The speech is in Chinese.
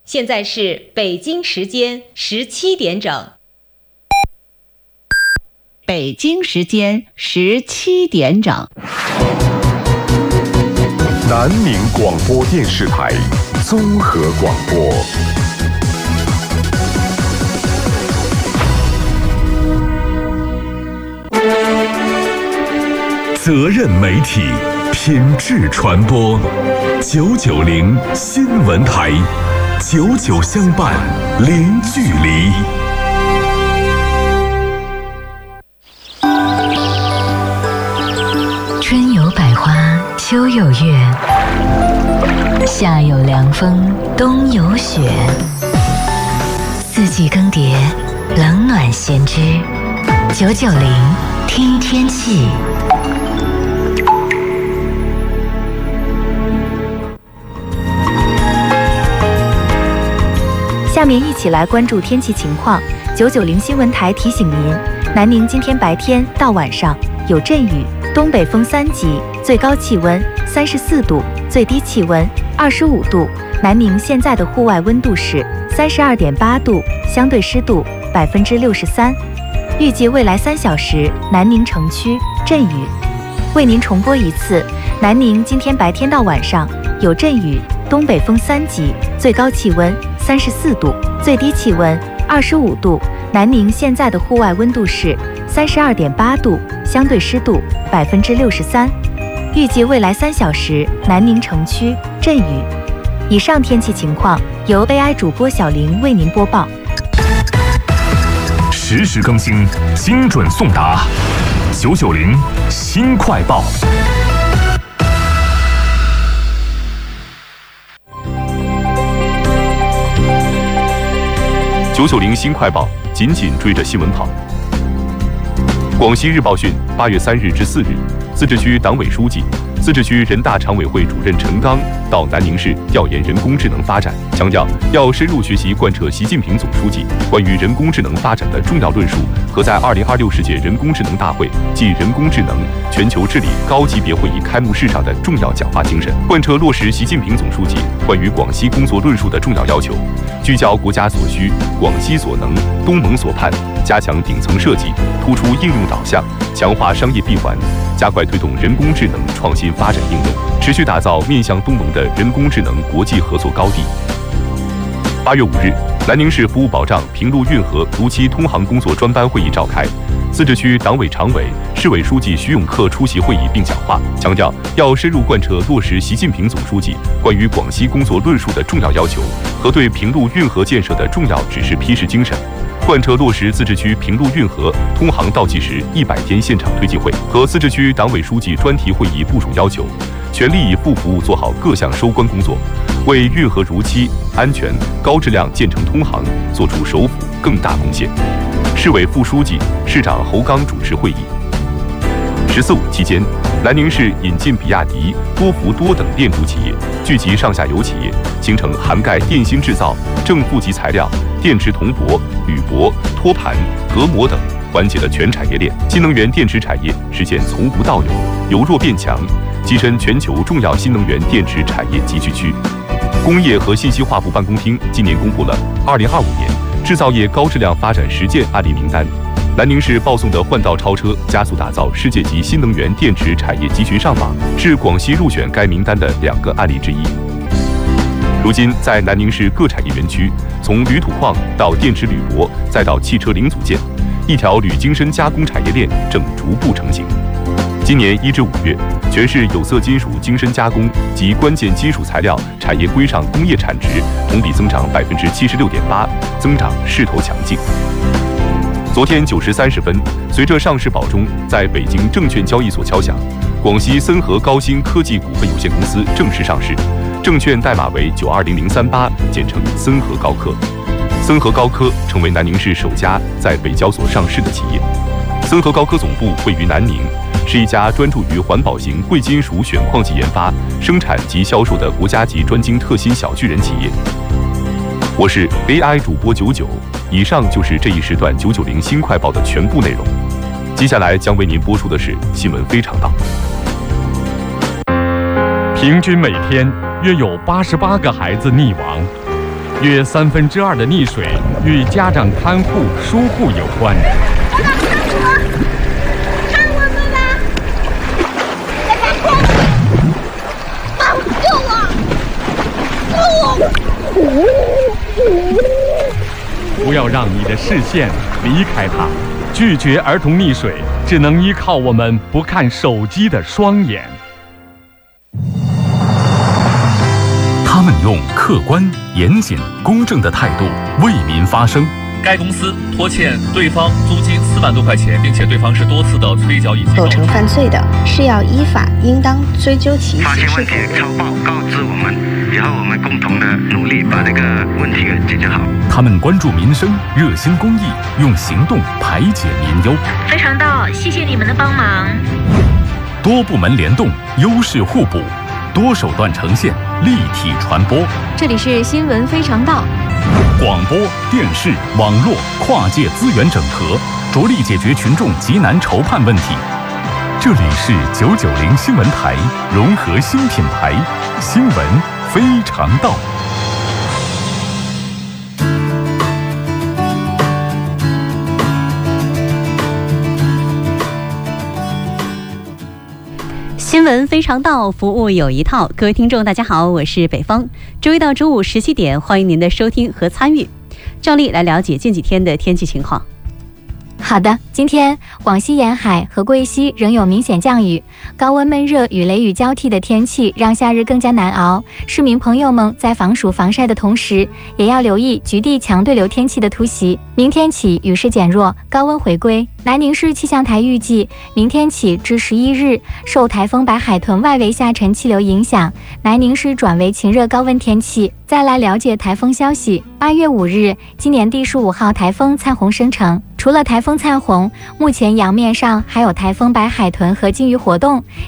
现在是北京时间17点整。 北京时间17点整。 南宁广播电视台综合广播。责任媒体，品质传播。990新闻台，99相伴，零距离。 春有百花，秋有月，夏有凉风，冬有雪。四季更迭，冷暖先知。990听天气。 下面一起来关注天气情况。990新闻台提醒您，南宁今天白天到晚上有阵雨，东北风3级，最高气温34度，最低气温25度。南宁现在的户外温度是32.8度，相对湿度63%。预计未来3小时南宁城区阵雨。为您重播一次，南宁今天白天到晚上有阵雨，东北风3级，最高气温34度，最低气温25度。南宁现在的户外温度是32.8度，相对湿度63%。预计未来3小时南宁城区阵雨。以上天气情况由 AI 主播小玲为您播报。 实时更新，精准送达。990新快报。990新快报，紧紧追着新闻跑。广西日报讯，8月3日至4日，自治区党委书记、自治区人大常委会主任陈刚到南宁市调研人工智能发展，强调要深入学习贯彻习近平总书记关于人工智能发展的重要论述和在2026世界人工智能大会暨人工智能全球治理高级别会议开幕式上的重要讲话精神，贯彻落实习近平总书记关于广西工作论述的重要要求，聚焦国家所需、广西所能、东盟所盼，加强顶层设计，突出应用导向，强化商业闭环，加快推动人工智能创新发展应用，持续打造面向东盟的人工智能国际合作高地。8月5日，南宁市服务保障平陆运河如期通航工作专班会议召开，自治区党委常委、市委书记徐永克出席会议并讲话，强调要深入贯彻落实习近平总书记关于广西工作论述的重要要求和对平陆运河建设的重要指示批示精神，贯彻落实自治区平陆运河通航倒计时100天现场推进会和自治区党委书记专题会议部署要求，全力以赴服务做好各项收官工作，为运河如期、安全、高质量建成通航作出首府更大贡献。市委副书记、市长侯刚主持会议。14.5期间，南宁市引进比亚迪、多福多等链主企业，聚集上下游企业，形成涵盖电芯制造、正负极材料、电池铜箔、铝箔、托盘、隔膜等环节的全产业链。新能源电池产业实现从无到有、由弱变强，跻身全球重要新能源电池产业集聚区。工业和信息化部办公厅今年公布了2025年制造业高质量发展实践案例名单。南宁市报送的换道超车，加速打造世界级新能源电池产业集群上榜，是广西入选该名单的2个案例之一。如今，在南宁市各产业园区，从铝土矿到电池铝箔，再到汽车零组件，一条铝精深加工产业链正逐步成型。今年1至5月，全市有色金属精深加工及关键金属材料产业规上工业产值同比增长76.8%，增长势头强劲。昨天9时30分，随着上市保中在北京证券交易所敲响，广西森和高新科技股份有限公司正式上市，证券代码为920038，简称森和高科。森和高科成为南宁市首家在北交所上市的企业。森和高科总部位于南宁，是一家专注于环保型贵金属选矿机研发、生产及销售的国家级专精特新小巨人企业。我是 AI 主播99，以上就是这一时段990新快报的全部内容。接下来将为您播出的是新闻非常道。 平均每天约有88个孩子溺亡， 约2/3的溺水与家长看护疏忽有关。 看我们啦！大家快点！帮我救我！ 不要让你的视线离开它，拒绝儿童溺水，只能依靠我们不看手机的双眼。 他们用客观、严谨、公正的态度为民发声。 该公司拖欠对方租金4万多块钱，并且对方是多次的催缴以及构成犯罪的，是要依法应当追究其刑事责任。 发现问题，抄报告知我们，然后我们共同的努力把这个问题给解决好。 他们关注民生，热心公益，用行动排解民忧。 非常到，谢谢你们的帮忙。 多部门联动，优势互补，多手段呈现，立体传播。 这里是新闻非常道。 广播、电视、网络跨界资源整合，着力解决群众急难愁盼问题。这里是990新闻台，融合新品牌，新闻非常道。 新闻非常道，服务有一套。各位听众大家好，我是北方。周一到周五17点，欢迎您的收听和参与。照例来了解近几天的天气情况。 好的，今天广西沿海和贵西仍有明显降雨，高温闷热与雷雨交替的天气让夏日更加难熬。市民朋友们在防暑防晒的同时，也要留意局地强对流天气的突袭。明天起雨势减弱，高温回归。南宁市气象台预计，明天起至11日，受台风白海豚外围下沉气流影响，南宁市转为晴热高温天气。再来了解台风消息。8月5日，今年第15号台风灿鸿生成。除了台风灿鸿，目前洋面上还有台风白海豚和鲸鱼活动。